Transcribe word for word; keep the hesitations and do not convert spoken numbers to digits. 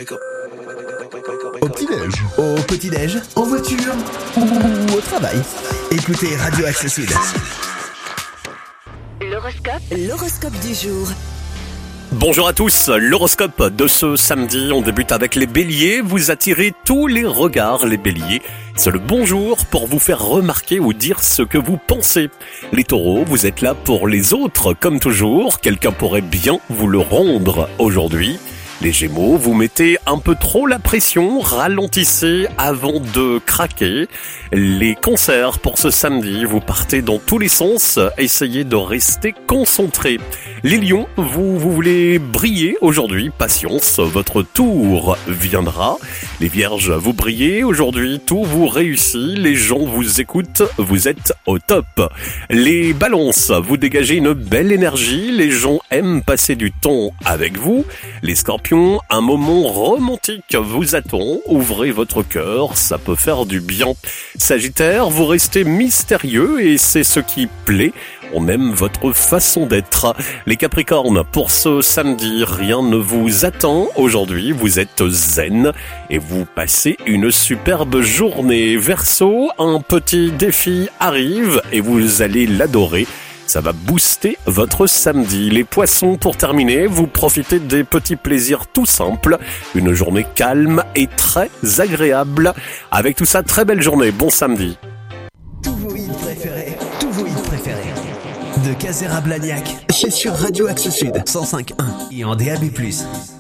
Au petit-déj, au petit-déj, en voiture ou au travail. Écoutez Radio Axe Sud. L'horoscope, l'horoscope du jour. Bonjour à tous, l'horoscope de ce samedi, on débute avec les béliers, vous attirez tous les regards les béliers. C'est le bon jour pour vous faire remarquer ou dire ce que vous pensez. Les taureaux, vous êtes là pour les autres, comme toujours, quelqu'un pourrait bien vous le rendre aujourd'hui. Les gémeaux, vous mettez un peu trop la pression, ralentissez avant de craquer. Les cancers, pour ce samedi, vous partez dans tous les sens, essayez de rester concentré. Les lions, vous, vous voulez briller aujourd'hui, patience, votre tour viendra. Les vierges, vous brillez aujourd'hui, tout vous réussit, les gens vous écoutent, vous êtes au top. Les balances, vous dégagez une belle énergie, les gens aiment passer du temps avec vous. Les scorpions, un moment romantique vous attend, ouvrez votre cœur, ça peut faire du bien. Sagittaire, vous restez mystérieux et c'est ce qui plaît. On aime votre façon d'être. Les Capricornes, pour ce samedi, rien ne vous attend. Aujourd'hui, vous êtes zen et vous passez une superbe journée. Verseau, un petit défi arrive et vous allez l'adorer. Ça va booster votre samedi. Les poissons, pour terminer, vous profitez des petits plaisirs tout simples. Une journée calme et très agréable. Avec tout ça, très belle journée. Bon samedi. Tous vos hits préférés, tous vos hits préférés. De Caser à Blagnac, c'est sur Radio Axe Sud, cent cinq point un et en D A B plus.